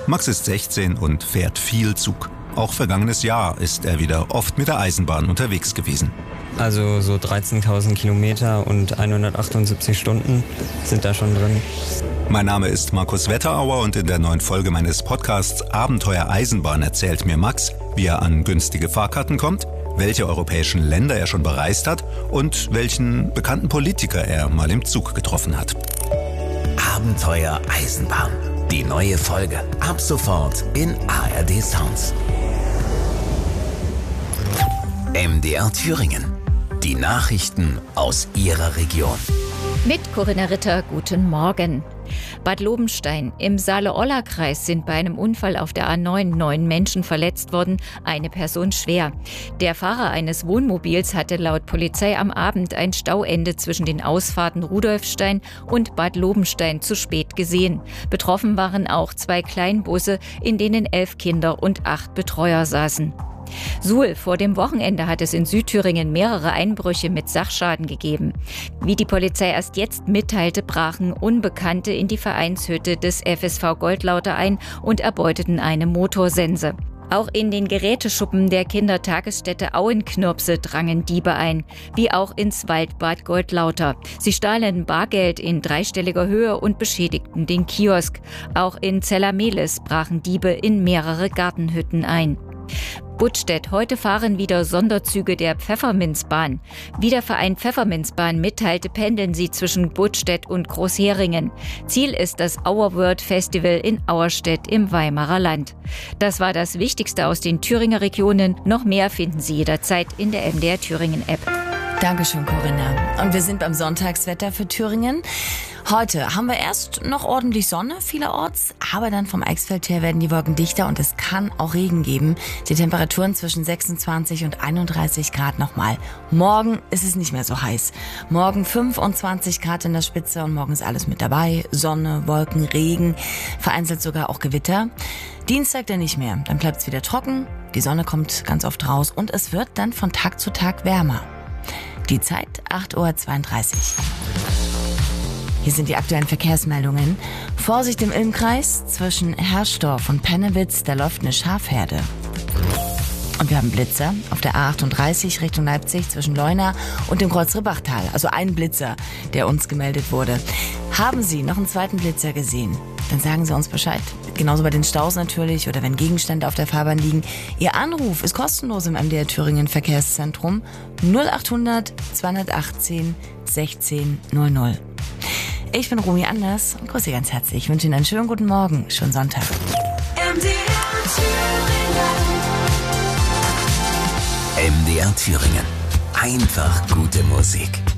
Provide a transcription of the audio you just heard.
Max ist 16 und fährt viel Zug. Auch vergangenes Jahr ist er wieder oft mit der Eisenbahn unterwegs gewesen. Also so 13.000 Kilometer und 178 Stunden sind da schon drin. Mein Name ist Markus Wetterauer und in der neuen Folge meines Podcasts Abenteuer Eisenbahn erzählt mir Max, wie er an günstige Fahrkarten kommt, welche europäischen Länder er schon bereist hat und welchen bekannten Politiker er mal im Zug getroffen hat. Abenteuer Eisenbahn. Die neue Folge ab sofort in ARD Sounds. MDR Thüringen. Die Nachrichten aus Ihrer Region. Mit Corinna Ritter, guten Morgen. Bad Lobenstein im Saale-Orla-Kreis sind bei einem Unfall auf der A9 9 Menschen verletzt worden, eine Person schwer. Der Fahrer eines Wohnmobils hatte laut Polizei am Abend ein Stauende zwischen den Ausfahrten Rudolfstein und Bad Lobenstein zu spät gesehen. Betroffen waren auch 2 Kleinbusse, in denen 11 Kinder und 8 Betreuer saßen. Suhl, vor dem Wochenende hat es in Südthüringen mehrere Einbrüche mit Sachschaden gegeben. Wie die Polizei erst jetzt mitteilte, brachen Unbekannte in die Vereinshütte des FSV Goldlauter ein und erbeuteten eine Motorsense. Auch in den Geräteschuppen der Kindertagesstätte Auenknirpse drangen Diebe ein, wie auch ins Waldbad Goldlauter. Sie stahlen Bargeld in dreistelliger Höhe und beschädigten den Kiosk. Auch in Zellamelis brachen Diebe in mehrere Gartenhütten ein. Buttstedt, heute fahren wieder Sonderzüge der Pfefferminzbahn. Wie der Verein Pfefferminzbahn mitteilte, pendeln sie zwischen Buttstedt und Großheringen. Ziel ist das Our World Festival in Auerstedt im Weimarer Land. Das war das Wichtigste aus den Thüringer Regionen. Noch mehr finden Sie jederzeit in der MDR Thüringen App. Dankeschön, Corinna. Und wir sind beim Sonntagswetter für Thüringen. Heute haben wir erst noch ordentlich Sonne vielerorts, aber dann vom Eichsfeld her werden die Wolken dichter und es kann auch Regen geben. Die Temperaturen zwischen 26 und 31 Grad nochmal. Morgen ist es nicht mehr so heiß. Morgen 25 Grad in der Spitze und morgen ist alles mit dabei. Sonne, Wolken, Regen, vereinzelt sogar auch Gewitter. Dienstag dann nicht mehr. Dann bleibt es wieder trocken, die Sonne kommt ganz oft raus und es wird dann von Tag zu Tag wärmer. Die Zeit 8:32 Uhr. Hier sind die aktuellen Verkehrsmeldungen. Vorsicht im Ilmkreis zwischen Herrsdorf und Pennewitz, da läuft eine Schafherde. Und wir haben Blitzer auf der A38 Richtung Leipzig zwischen Leuna und dem Kreuz-Ribbachtal. Also ein Blitzer, der uns gemeldet wurde. Haben Sie noch einen zweiten Blitzer gesehen? Dann sagen Sie uns Bescheid. Genauso bei den Staus natürlich oder wenn Gegenstände auf der Fahrbahn liegen. Ihr Anruf ist kostenlos im MDR Thüringen Verkehrszentrum 0800 218 16 00. Ich bin Romy Anders und grüße Sie ganz herzlich. Ich wünsche Ihnen einen schönen guten Morgen, schon Sonntag. MDR Thüringen. Einfach gute Musik.